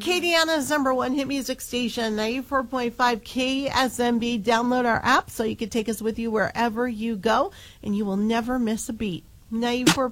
Acadiana's #1 hit music station, 94.5 KSMB. Download our app so you can take us with you wherever you go, and you will never miss a beat. 94.